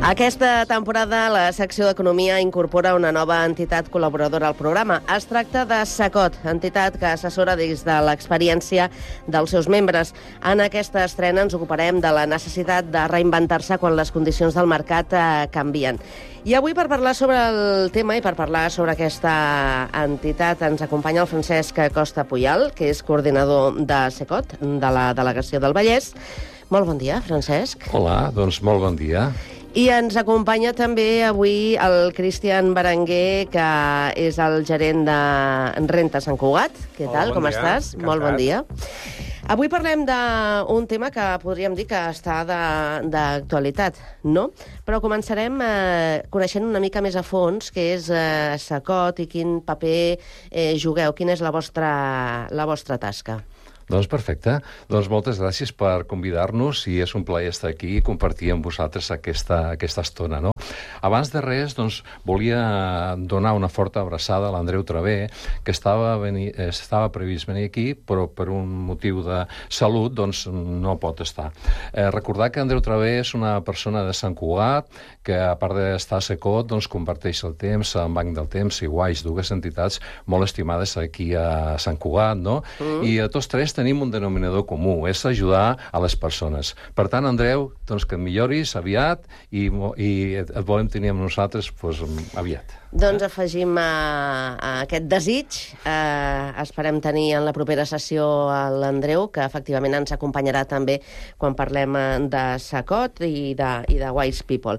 Aquesta temporada la secció d'Economia incorpora una nova entitat col·laboradora al programa. Es tracta de SACOT, entitat que assessora des de l'experiència dels seus membres. En aquesta estrena ens ocuparem de la necessitat de reinventar-se quan les condicions del mercat canvien. I avui, per parlar sobre el tema i per parlar sobre aquesta entitat, ens acompanya el Francesc Costa Puyal, que és coordinador de SACOT, de la Delegació del Vallès. Molt bon dia, Francesc. Hola, doncs molt bon dia. I ens acompanya també avui el Cristian Berenguer, que és el gerent de Renta Sant Cugat. Què tal, com estàs? Molt bon dia. Avui parlem d'un tema que podríem dir que està d'actualitat, no? Però començarem coneixent una mica més a fons què és SACOT i quin paper jugueu, quina és la vostra tasca. Doncs perfecte. Doncs moltes gràcies per convidar-nos i és un plaer estar aquí i compartir amb vosaltres aquesta estona, no? Abans de res, doncs, volia donar una forta abraçada a l'Andreu Travé, que estava previst venir aquí, però per un motiu de salut, doncs, no pot estar. Recordar que Andreu Travé és una persona de Sant Cugat, que a part d'estar a SACOT, doncs, comparteix el temps amb Banc del Temps i Wise, dues entitats molt estimades aquí a Sant Cugat, no? I a tots tres tenim un denominador comú, és ajudar a les persones. Per tant, Andreu, doncs que et milloris aviat i et volem tenir amb nosaltres aviat. Doncs afegim aquest desig. Esperem tenir en la propera sessió l'Andreu, que efectivament ens acompanyarà també quan parlem de SACOT i de Wise People.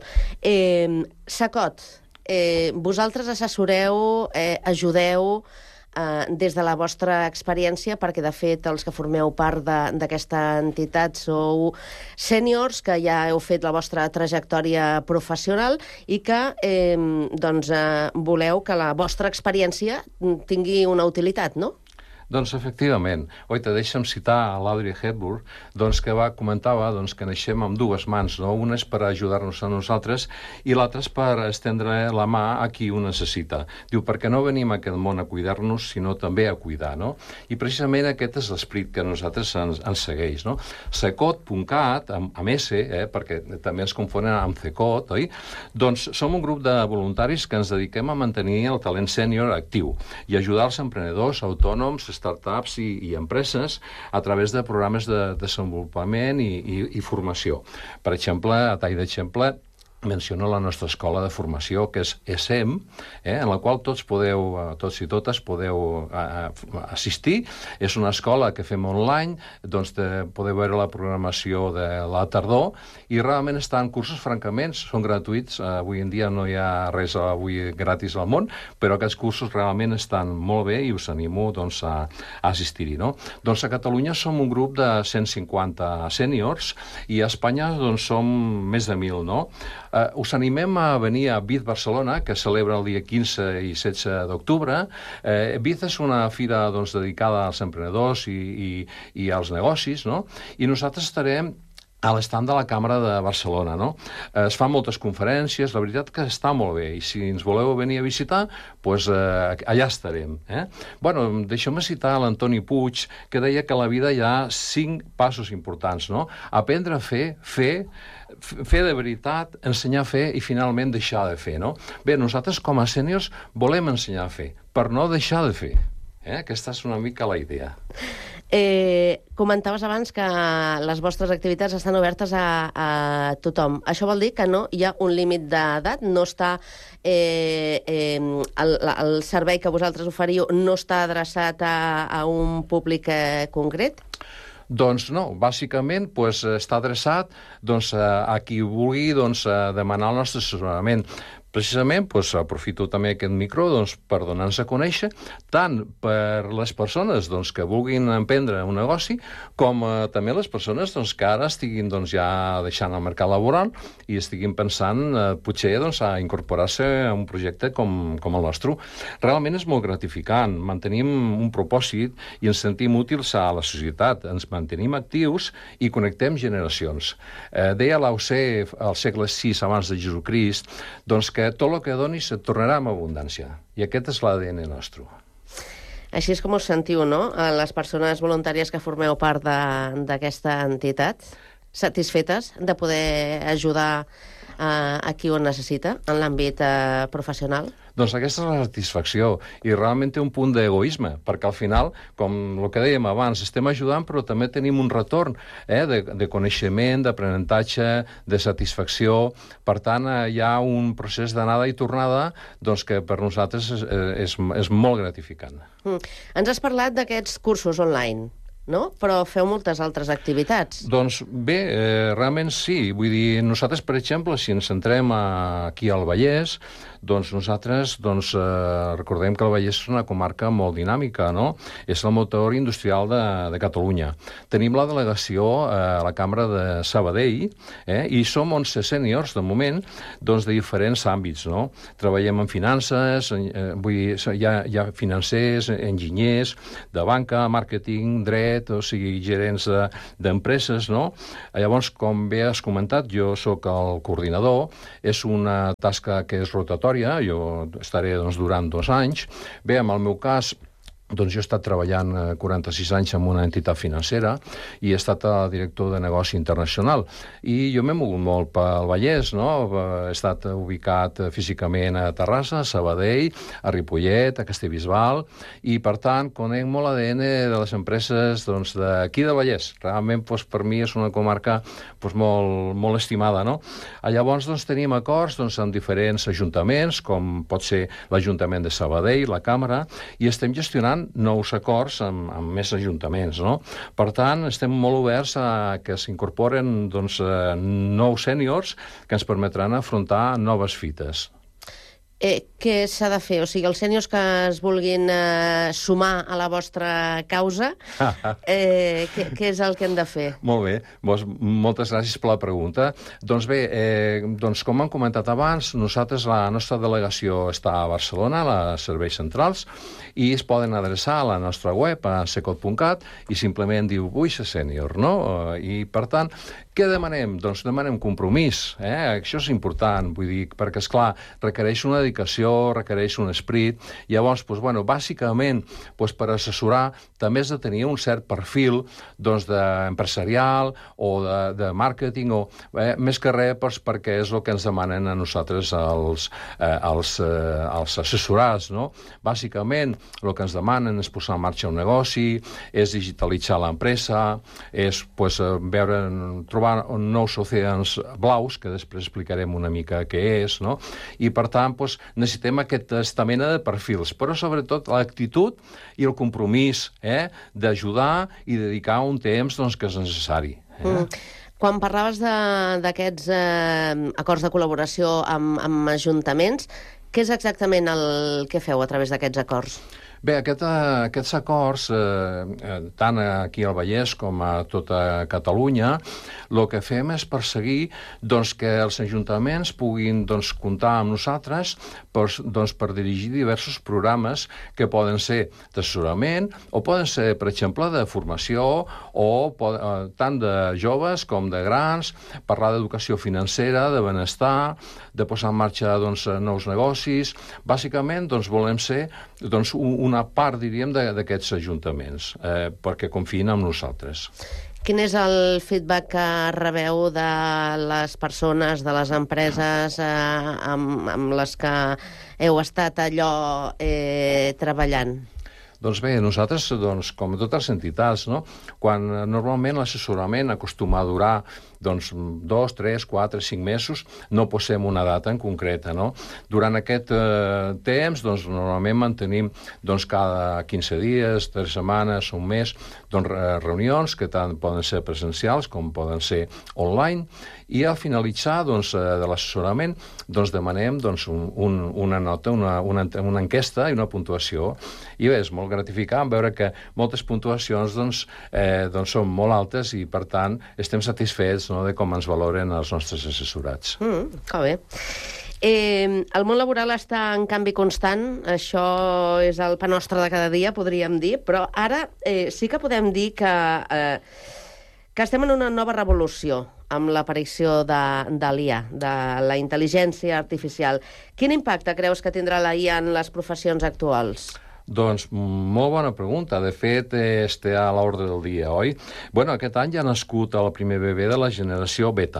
SACOT, vosaltres assessoreu, ajudeu des de la vostra experiència, perquè de fet els que formeu part d'aquesta entitat sou sèniors que ja heu fet la vostra trajectòria professional i que voleu que la vostra experiència tingui una utilitat, no? Doncs efectivament. Oita, deixa'm citar l'Audrey Hepburn, que comentava que naixem amb dues mans, no? Una és per ajudar-nos a nosaltres i l'altra és per estendre la mà a qui ho necessita. Diu, perquè no venim a aquest món a cuidar-nos, sinó també a cuidar, no? I precisament aquest és l'esperit que a nosaltres ens segueix, no? SACOT.cat, amb S, perquè també ens confonen amb CECOT, oi? Doncs som un grup de voluntaris que ens dediquem a mantenir el talent sènior actiu i ajudar els emprenedors, autònoms, startups i empreses a través de programes de desenvolupament i formació. Per exemple, a tall d'exemple, menciono la nostra escola de formació, que és ESEM, en la qual tots i totes podeu assistir. És una escola que fem online, podeu veure la programació de la tardor, i realment estan cursos, francament, són gratuïts. Avui en dia no hi ha res avui gratis al món, però aquests cursos realment estan molt bé i us animo a assistir-hi, no? Doncs a Catalunya som un grup de 150 sèniors i a Espanya som més de 1.000, no? Us animem a venir a BID Barcelona, que celebra el dia 15 i 16 d'octubre. BID és una fira dedicada als emprenedors i als negocis, no? I nosaltres estarem a l'estand de la Càmera de Barcelona, no? Es fan moltes conferències, la veritat que està molt bé, i si ens voleu venir a visitar, doncs allà estarem. Bueno, deixeu-me citar l'Antoni Puig, que deia que a la vida hi ha 5 passos importants, no? Aprendre a fer de veritat, ensenyar a fer i finalment deixar de fer, no? Bé, nosaltres com a sèniors volem ensenyar a fer, per no deixar de fer. Aquesta és una mica la idea. Comentaves abans que les vostres activitats estan obertes a tothom. Això vol dir que no hi ha un límit d'edat? No està el servei que vosaltres oferiu no està adreçat a un públic concret? Doncs no, bàsicament està adreçat a qui vulgui demanar el nostre assessorament. Precisament, aprofito també aquest micro per donar-nos a conèixer, tant per les persones que vulguin emprendre un negoci, com també les persones que ara estiguin ja deixant el mercat laboral i estiguin pensant potser a incorporar-se a un projecte com el nostre. Realment és molt gratificant, mantenim un propòsit i ens sentim útils a la societat, ens mantenim actius i connectem generacions. Deia Lao Tse al segle VI abans de Jesucrist que tot el que donis et tornarà amb abundància. I aquest és l'ADN nostre. Així és com us sentiu, no?, les persones voluntàries que formeu part d'aquesta entitat, satisfetes de poder ajudar a qui ho necessita en l'àmbit professional? Doncs aquesta és la satisfacció i realment té un punt d'egoisme, perquè al final, com el que dèiem abans, estem ajudant però també tenim un retorn de coneixement, d'aprenentatge, de satisfacció. Per tant, hi ha un procés d'anada i tornada doncs, que per nosaltres és molt gratificant. Ens has parlat d'aquests cursos online, no? Però feu moltes altres activitats. Doncs bé, realment sí. Vull dir, nosaltres, per exemple, si ens centrem aquí al Vallès, doncs nosaltres recordem que el Vallès és una comarca molt dinàmica, no? És el motor industrial de Catalunya. Tenim la delegació a la Cambra de Sabadell i som 11 sèniors, de moment, doncs de diferents àmbits, no? Treballem en finances, vull dir, hi ha financers, enginyers, de banca, màrqueting, dret, o sigui, gerents d'empreses, no? Llavors, com bé has comentat, jo sóc el coordinador, és una tasca que és rotatòria, jo estaré durant 2 anys. Bé, en el meu cas, doncs jo he estat treballant 46 anys en una entitat financera i he estat director de negoci internacional. I jo m'he mogut molt pel Vallès, no? He estat ubicat físicament a Terrassa, a Sabadell, a Ripollet, a Castellbisbal, i per tant conec molt l'ADN de les empreses d'aquí del Vallès. Realment per mi és una comarca molt estimada, no? Llavors tenim acords amb diferents ajuntaments, com pot ser l'Ajuntament de Sabadell, la Càmera, i estem gestionant nous acords amb més ajuntaments, no? Per tant, estem molt oberts a que s'incorporen nous sèniors que ens permetran afrontar noves fites. Què s'ha de fer? O sigui, els sèniors que es vulguin sumar a la vostra causa, què és el que han de fer? Molt bé, moltes gràcies per la pregunta. Doncs bé, com hem comentat abans, nosaltres, la nostra delegació està a Barcelona, a les serveis centrals, i es poden adreçar a la nostra web, a secot.cat, i simplement diu, vull ser sènior, no? I, per tant, què demanem? Doncs demanem compromís. Això és important, vull dir, perquè, esclar, requereix una dedicació, requereix un esperit. Llavors, bàsicament, per assessorar, també has de tenir un cert perfil d'empresarial o de màrqueting, més que res perquè és el que ens demanen a nosaltres els assessorats, no? Bàsicament, el que ens demanen és posar en marxa un negoci, és digitalitzar l'empresa, és trobar nous oceans blaus, que després explicarem una mica què és, no? I, per tant, necessitem aquesta mena de perfils, però sobretot l'actitud i el compromís d'ajudar i dedicar un temps que és necessari. Quan parlaves d'aquests acords de col·laboració amb ajuntaments, què és exactament el que feu a través d'aquests acords? Bé, aquests acords, tant aquí al Vallès com a tota Catalunya, el que fem és perseguir que els ajuntaments puguin comptar amb nosaltres per dirigir diversos programes que poden ser d'assessorament o poden ser, per exemple, de formació o tant de joves com de grans, parlar d'educació financera, de benestar, de posar en marxa nous negocis. Bàsicament, volem ser una part, diríem, d'aquests ajuntaments, perquè confiïn en nosaltres. Quin és el feedback que rebeu de les persones, de les empreses amb les que heu estat treballant? Doncs bé, nosaltres, com totes les entitats, no? Quan normalment l'assessorament acostuma a durar 2, 3, 4, 5 mesos, no posem una data en concreta, no? Durant aquest temps, normalment mantenim cada 15 dies, 3 setmanes, un mes, reunions que tant poden ser presencials com poden ser online, i al finalitzar de l'assessorament demanem una nota, una enquesta i una puntuació. I bé, és molt gratificant veure que moltes puntuacions són molt altes i, per tant, estem satisfets de com ens valoren els nostres assessorats. Que bé. El món laboral està en canvi constant, això és el pa nostre de cada dia, podríem dir, però ara sí que podem dir que estem en una nova revolució amb l'aparició de l'IA, de la intel·ligència artificial. Quin impacte creus que tindrà la IA en les professions actuals? Doncs molt bona pregunta. De fet, està a l'ordre del dia, oi? Aquest any ja ha nascut el primer bebè de la generació beta.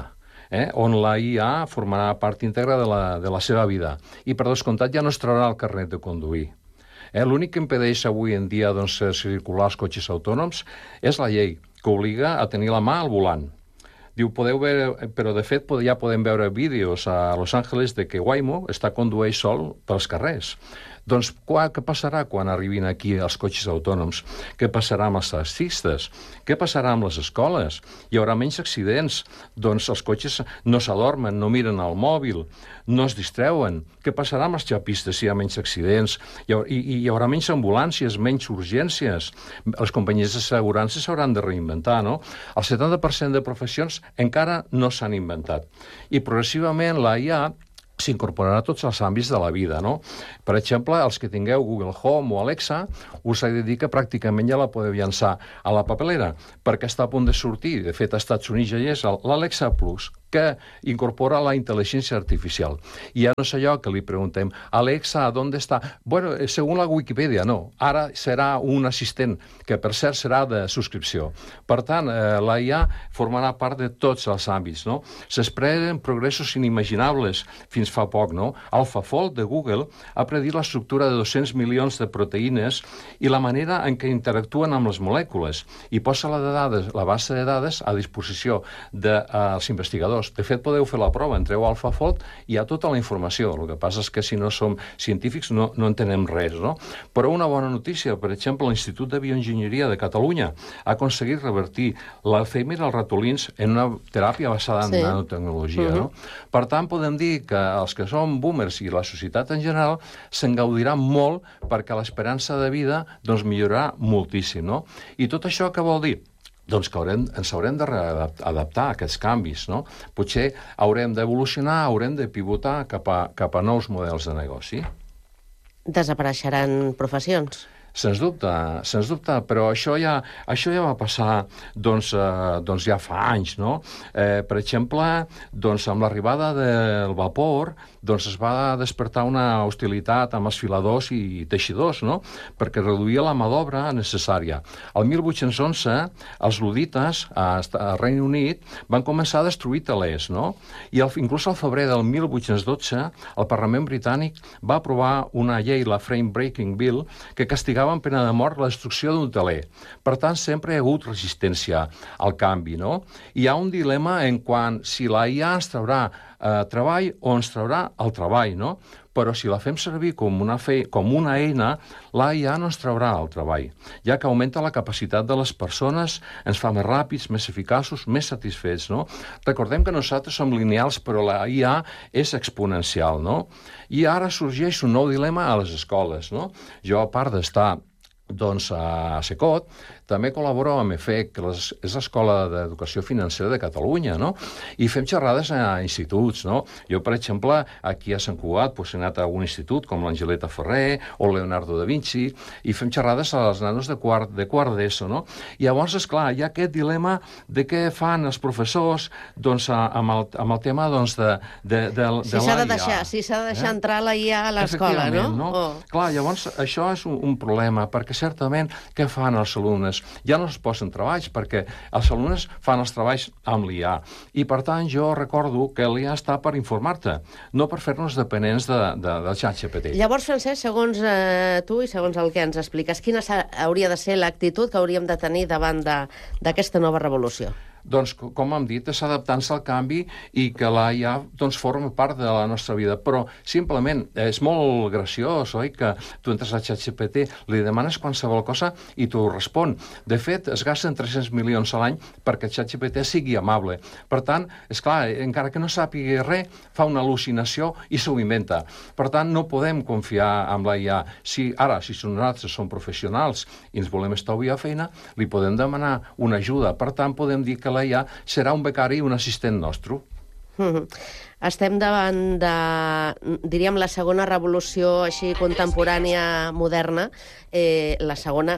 on la IA formarà part íntegra de la seva vida. I, per descomptat, ja no es traurà el carnet de conduir. L'únic que impedeix avui en dia circular els cotxes autònoms és la llei, que obliga a tenir la mà al volant. Diu, podeu veure, però de fet ja podem veure vídeos a Los Angeles de que Waymo condueix sol pels carrers. Doncs què passarà quan arribin aquí els cotxes autònoms? Què passarà amb els taxistes? Què passarà amb les escoles? Hi haurà menys accidents? Doncs els cotxes no s'adormen, no miren al mòbil, no es distreuen. Què passarà amb els xapistes si hi ha menys accidents? Hi haurà menys ambulàncies, menys urgències. Les companyies d'assegurances s'hauran de reinventar, no? El 70% de professions encara no s'han inventat. I progressivament la IA s'incorporarà a tots els àmbits de la vida, no? Per exemple, els que tingueu Google Home o Alexa, us he de dir que pràcticament ja la podeu llançar a la papelera, perquè està a punt de sortir, de fet, als Estats Units ja hi és l'Alexa Plus, que incorpora la intel·ligència artificial. I ja no és allò que li preguntem, Alexa, ¿on està? Bueno, segons la Wikipedia, no. Ara serà un assistent, que per cert serà de subscripció. Per tant, la IA formarà part de tots els àmbits, no? S'esperen progressos inimaginables fins fa poc, no? AlphaFold de Google ha predit l'estructura de 200 milions de proteïnes i la manera en què interactuen amb les molècules i posa la base de dades a disposició dels investigadors. De fet, podeu fer la prova, entreu a AlphaFold i hi ha tota la informació. El que passa és que si no som científics no entenem res, no? Però una bona notícia, per exemple, l'Institut de Bioenginyeria de Catalunya ha aconseguit revertir l'Alzheimer als ratolins en una teràpia basada en nanotecnologia, no? Per tant, podem dir que els que som boomers i la societat en general se'n gaudirà molt perquè l'esperança de vida millorarà moltíssim, no? I tot això què vol dir? Doncs que ens haurem de adaptar a aquests canvis, no? Potser haurem d'evolucionar, haurem de pivotar cap a nous models de negoci. Desapareixeran professions. Sens dubte, però això ja va passar ja fa anys, no? Per exemple, amb l'arribada del vapor es va despertar una hostilitat amb els filadors i teixidors, no? Perquè reduïa la mà d'obra necessària. El 1811, els ludites al Regne Unit van començar a destruir telers, no? I inclús al febrer del 1812, el Parlament britànic va aprovar una llei, la Frame Breaking Bill, que castigava amb pena de mort la destrucció d'un teler. Per tant, sempre hi ha hagut resistència al canvi, no? Hi ha un dilema en quant si la IA ens traurà treball o ens traurà el treball, no? Però si la fem servir com una eina, la IA no ens traurà el treball, ja que augmenta la capacitat de les persones, ens fa més ràpids, més eficaços, més satisfets, no? Recordem que nosaltres som lineals, però la IA és exponencial, no? I ara sorgeix un nou dilema a les escoles, no? Jo, a part d'estar a SECOT, també col·laboro amb EFEC, que és l'Escola d'Educació Financera de Catalunya, no? I fem xerrades a instituts, no? Jo, per exemple, aquí a Sant Cugat he anat a un institut com l'Angeleta Ferrer o Leonardo da Vinci i fem xerrades als nanos de quart d'ESO, no? I llavors, esclar, hi ha aquest dilema de què fan els professors amb el tema de l'IA. Si s'ha de deixar entrar la IA a l'escola, no? Clar, llavors, això és un problema, perquè certament, què fan els alumnes? Ja no es posen treballs, perquè els alumnes fan els treballs amb l'IA. I, per tant, jo recordo que l'IA està per informar-te, no per fer-nos dependents del ChatGPT. Llavors, Francesc, segons tu i segons el que ens expliques, quina hauria de ser l'actitud que hauríem de tenir davant d'aquesta nova revolució? Doncs, com hem dit, és adaptant-se al canvi i que la IA forma part de la nostra vida. Però, simplement, és molt graciós, oi?, que tu entres a ChatGPT, li demanes qualsevol cosa i t'ho respon. De fet, es gasten 300 milions a l'any perquè ChatGPT sigui amable. Per tant, esclar, encara que no sàpiga res, fa una al·lucinació i s'ho inventa. Per tant, no podem confiar en la IA. Si nosaltres som professionals i ens volem estalviar feina, li podem demanar una ajuda. Per tant, podem dir que la IA serà un becari i un assistent nostre. Estem davant de, diríem, la segona revolució així contemporània moderna, la segona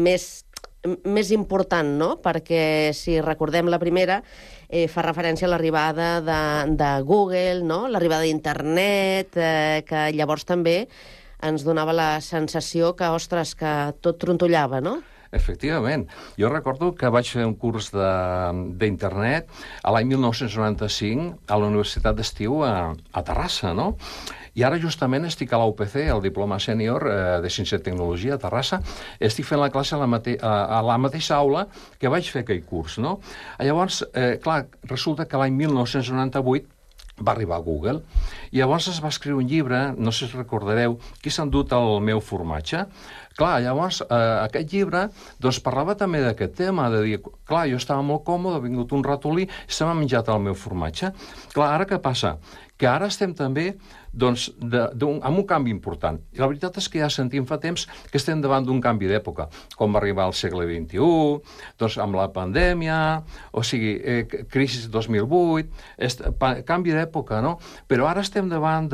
més important, no? Perquè si recordem la primera, fa referència a l'arribada de Google, no? L'arribada d'internet, que llavors també ens donava la sensació que, ostres, que tot trontollava, no? Efectivament. Jo recordo que vaig fer un curs d'internet a l'any 1995 a la Universitat d'Estiu a Terrassa, no? I ara justament estic a la UPC, el diploma sènior de Ciència i Tecnologia a Terrassa. Estic fent la classe a la mateixa aula que vaig fer aquell curs, no? Llavors, clar, resulta que l'any 1998 va arribar a Google, i llavors es va escriure un llibre, no sé si recordareu, Qui s'ha endut el meu formatge? Clar, llavors, aquest llibre doncs, parlava també d'aquest tema, de dir, clar, jo estava molt còmode, ha vingut un ratolí i se m'ha menjat el meu formatge. Clar, ara què passa? Que ara estem també doncs, amb un canvi important. I la veritat és que ja sentim fa temps que estem davant d'un canvi d'època, com va arribar al segle XXI, doncs, amb la pandèmia, o sigui, crisi 2008, canvi d'època, no? Però ara estem davant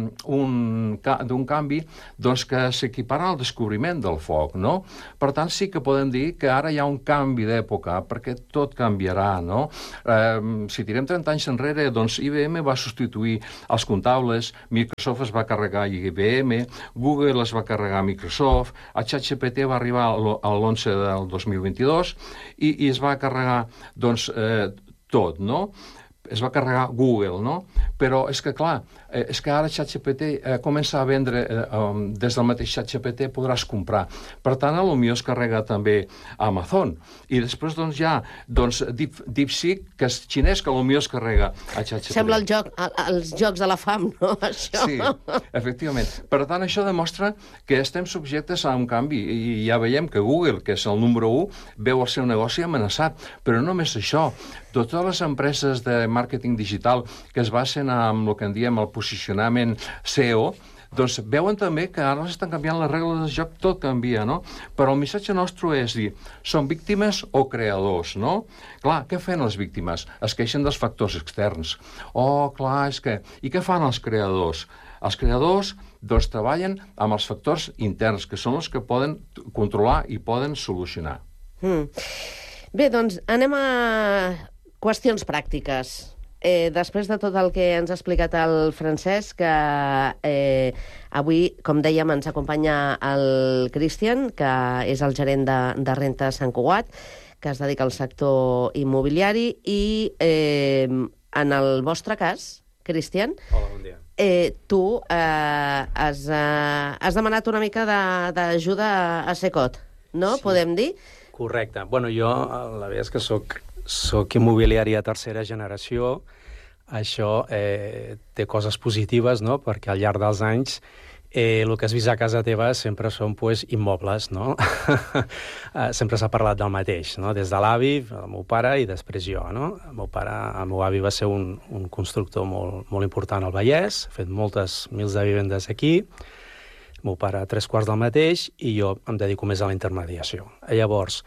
d'un canvi doncs, que s'equipara al descobriment del foc, no? Per tant, sí que podem dir que ara hi ha un canvi d'època, perquè tot canviarà, no? Si tirem 30 anys enrere, doncs IBM va substituir els comptables, Microsoft es va carregar IBM, Google es va carregar Microsoft, el ChatGPT va arribar l'11 del 2022 i es va carregar doncs, tot, no? Es va carregar Google, no? Però és que, clar, és que ara ChatGPT comença a vendre, des del mateix ChatGPT podràs comprar. Per tant, potser es carrega també Amazon. I després, doncs, hi ha DeepSeek, que és xinès, que potser es carrega a ChatGPT. Sembla els jocs de la fam, no? Això. Sí, efectivament. Per tant, això demostra que estem subjectes a un canvi. I ja veiem que Google, que és el número 1, veu el seu negoci amenaçat. Però no només això. Totes les empreses de màrqueting digital que es basen en el que en diem el posicionament SEO, doncs veuen també que ara estan canviant les regles del joc, tot canvia, no? Però el missatge nostre és dir, són víctimes o creadors, no? Clar, què fan les víctimes? Es queixen dels factors externs. Oh, clar, és que... I què fan els creadors? Els creadors, doncs, treballen amb els factors interns, que són els que poden controlar i poden solucionar. Bé, doncs, anem a qüestions pràctiques. Després de tot el que ens ha explicat el Francesc, avui, com dèiem, ens acompanya el Cristian, que és el gerent de Renta Sant Cugat, que es dedica al sector immobiliari, i en el vostre cas, Cristian, hola, bon dia. Tu has demanat una mica d'ajuda a Secot, no? Sí. Podem dir? Correcte. Bueno, jo, la veritat és que soc immobiliari de tercera generació. Això té coses positives, no? Perquè al llarg dels anys el que has vist a casa teva sempre són immobles, no? Sempre s'ha parlat del mateix, no? Des de l'avi, el meu pare i després jo, no? El meu avi va ser un constructor molt important al Vallès, ha fet moltes mils de vivendes aquí, el meu pare 3/4 del mateix, i jo em dedico més a la intermediació. Llavors,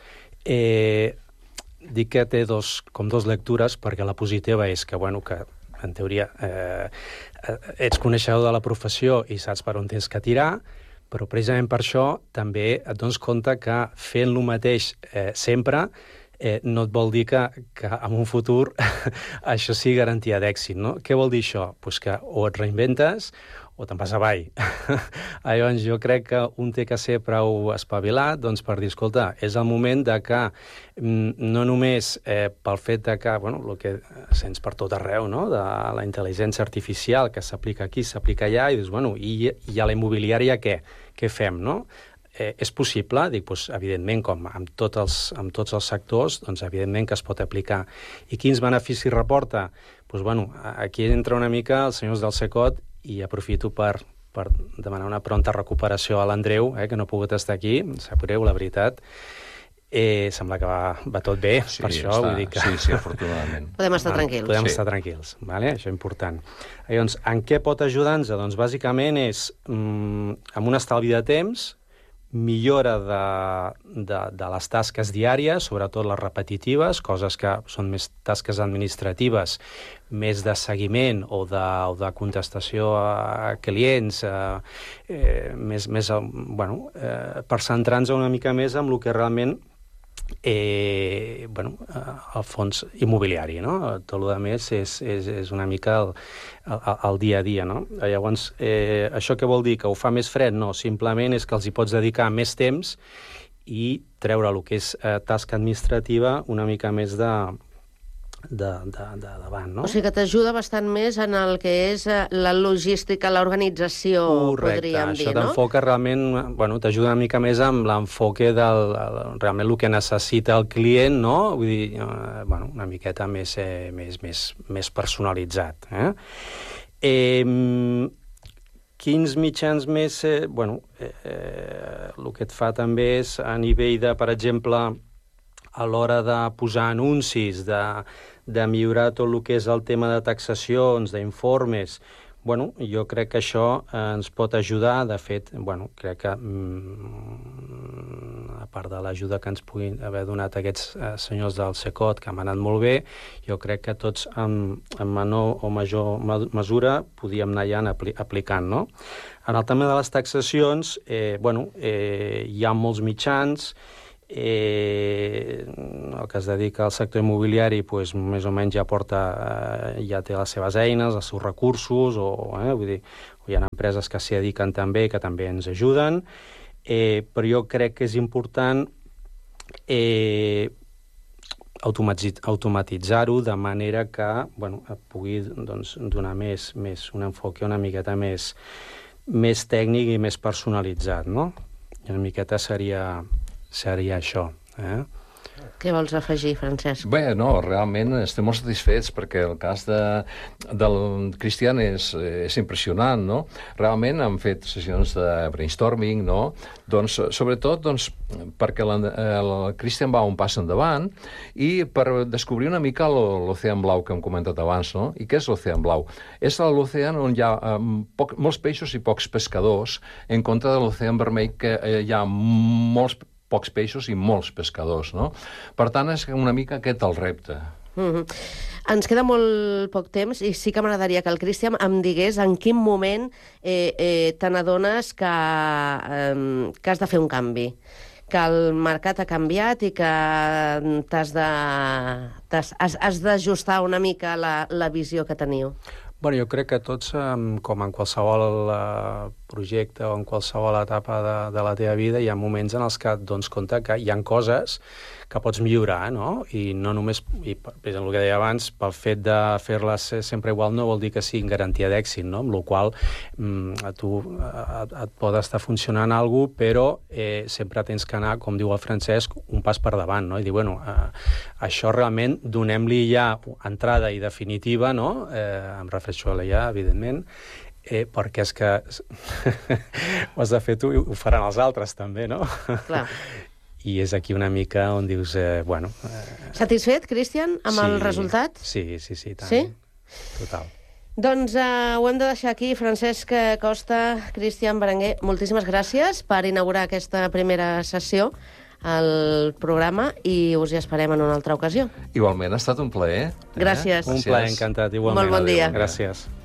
dic que té dos lectures, perquè la positiva és que, bueno, que en teoria ets coneixedor de la professió i saps per on tens que tirar, però precisament per això també et dones compte que fent lo mateix sempre no et vol dir que en un futur això sigui garantia d'èxit, no? Què vol dir això? Pues que o et reinventes o te'n vas avall. Llavors, jo crec que un té que ser prou espavilat doncs, per dir, escolta, és el moment de que no només pel fet de que, bueno, el que sents per tot arreu, no?, de la intel·ligència artificial que s'aplica aquí, s'aplica allà, i dius, bueno, i a la immobiliària què? Què fem, no? És possible, dic, doncs, evidentment, com amb tots els sectors, doncs, evidentment que es pot aplicar. I quins beneficis reporta? Doncs, bueno, aquí entra una mica els senyors del Secot, i aprofito per demanar una pronta recuperació a l'Andreu, que no ha pogut estar aquí, em sap greu, la veritat. Sembla que va tot bé, sí, per això. Vull dir que... Sí, afortunadament. Podem estar tranquils. Podem estar tranquils, vale? Això és important. Llavors, en què pot ajudar-nos? Doncs, bàsicament, és amb un estalvi de temps, millora de les tasques diàries, sobretot les repetitives, coses que són més tasques administratives, més de seguiment o de contestació a clients, per centrar-nos una mica més en el que realment el fons immobiliari, no? Tot el més és una mica el dia a dia, no? Llavors, això què vol dir? Que ho fa més fred? No, simplement és que els hi pots dedicar més temps i treure el que és tasca administrativa una mica més de davant, no? O sigui que t'ajuda bastant més en el que és la logística, l'organització, podríem dir, no? Això t'enfoca realment, bueno, t'ajuda una mica més amb l'enfoque realment el que necessita el client, no? Vull dir, bueno, una miqueta més personalitzat. Quins mitjans més... Bueno, el que et fa també és a nivell de, per exemple, a l'hora de posar anuncis, de millorar tot el que és el tema de taxacions, d'informes. Bueno, jo crec que això ens pot ajudar. De fet, bueno, crec que, a part de l'ajuda que ens puguin haver donat aquests senyors del SECOT, que han anat molt bé, jo crec que tots en menor o major mesura podíem anar ja aplicant, no? En el tema de les taxacions, bueno, hi ha molts mitjans. El que es dedica al sector immobiliari pues, més o menys ja té les seves eines, els seus recursos, vull dir, hi ha empreses que s'hi dediquen també, que també ens ajuden, però jo crec que és important automatitzar-ho de manera que bueno, pugui doncs, donar més un enfoque una miqueta més tècnic i més personalitzat, no? I una miqueta seria això. Què vols afegir, Francesc? Bé, no, realment estem molt satisfets perquè el cas del Cristian és impressionant, no? Realment han fet sessions de brainstorming, no? Doncs, sobretot, perquè el Cristian va un pas endavant i per descobrir una mica l'ocean blau que hem comentat abans, no? I què és l'ocean blau? És l'ocean on hi ha molts peixos i pocs pescadors, en contra de l'ocean vermell que hi ha pocs peixos i molts pescadors, no? Per tant, és una mica aquest el repte. Ens queda molt poc temps i sí que m'agradaria que el Cristian em digués en quin moment te n'adones que has de fer un canvi, que el mercat ha canviat i que has d'ajustar una mica la visió que teniu. Bueno, jo crec que tots, com en qualsevol projecte o en qualsevol etapa de la teva vida, hi ha moments en els que et dones compte que hi ha coses que pots millorar, no? I no només, i per el que deia abans, pel fet de fer-les sempre igual no vol dir que siguin garantia d'èxit, no? Amb la qual tu et pot estar funcionant alguna cosa, però sempre tens que anar, com diu el Francesc, un pas per davant, no? I dir, bueno, això realment donem-li ja entrada i definitiva, no? Em refereixo a la ja, evidentment, perquè és que ho has de fer tu i ho faran els altres també, no? Clar. I és aquí una mica on dius, bueno... Satisfet, Cristian, amb el resultat? Sí, tant. Sí? Total. Doncs ho hem de deixar aquí. Francesc Costa, Cristian Berenguer, moltíssimes gràcies per inaugurar aquesta primera sessió al programa i us hi esperem en una altra ocasió. Igualment, ha estat un plaer. Gràcies. Un plaer, encantat, igualment. Molt bon dia. Gràcies.